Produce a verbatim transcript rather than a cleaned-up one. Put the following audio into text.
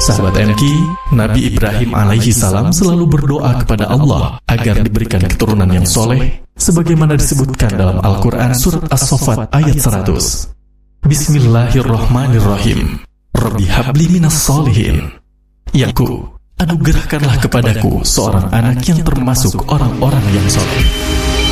Sahabat M K, Nabi Ibrahim alaihi salam selalu berdoa kepada Allah agar diberikan keturunan yang soleh, sebagaimana disebutkan dalam Al-Quran Surat As-Saffat ayat seratus. Bismillahirrahmanirrahim. Rabbi habli minas solihin. Yaku, anugerahkanlah kepadaku seorang anak yang termasuk orang-orang yang soleh.